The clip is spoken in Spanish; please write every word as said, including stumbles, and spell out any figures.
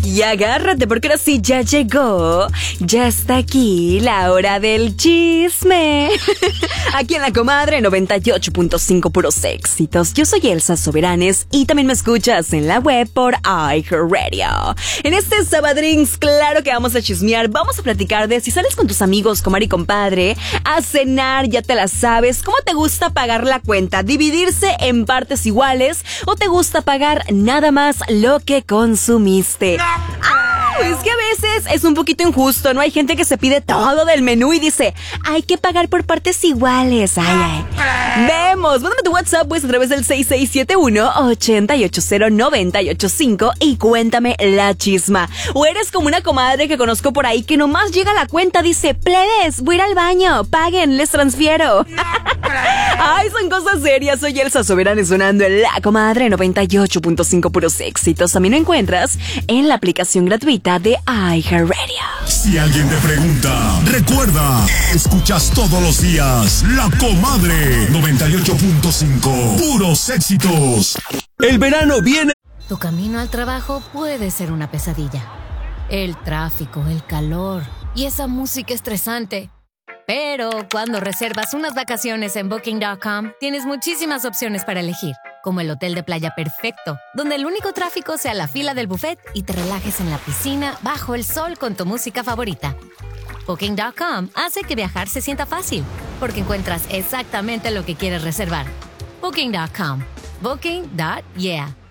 Y agárrate porque ahora sí ya llegó, ya está aquí la hora del chisme. Aquí en La Comadre noventa y ocho punto cinco puros éxitos. Yo soy Elsa Soberanes y también me escuchas en la web por iHeartRadio. En este Sabadrins, claro que vamos a chismear, vamos a platicar de si sales con tus amigos, comadre y compadre, a cenar, ya te la sabes. ¿Cómo te gusta pagar la cuenta? ¿Dividirse en partes iguales o te gusta pagar nada más lo que consumiste? Ah, es que a veces es un poquito injusto, ¿no? Hay gente que se pide todo del menú y dice, hay que pagar por partes iguales. Ay, ay. Vemos, mándame tu WhatsApp pues a través del seis seis siete uno, ocho ocho cero, nueve ocho cinco y cuéntame la chisma. O eres como una comadre que conozco por ahí que nomás llega a la cuenta, dice, plebes, voy a ir al baño, paguen, les transfiero. Ay, son cosas serias. Soy Elsa Soberanes sonando en La Comadre noventa y ocho punto cinco puros éxitos. También lo encuentras en la aplicación gratuita de iHeartRadio. Si alguien te pregunta, recuerda, escuchas todos los días La Comadre noventa y ocho punto cinco puros éxitos. El verano viene. Tu camino al trabajo puede ser una pesadilla. El tráfico, el calor y esa música estresante. Pero cuando reservas unas vacaciones en Booking punto com, tienes muchísimas opciones para elegir, como el hotel de playa perfecto, donde el único tráfico sea la fila del buffet y te relajes en la piscina bajo el sol con tu música favorita. Booking punto com hace que viajar se sienta fácil, porque encuentras exactamente lo que quieres reservar. Booking punto com. Booking. Yeah.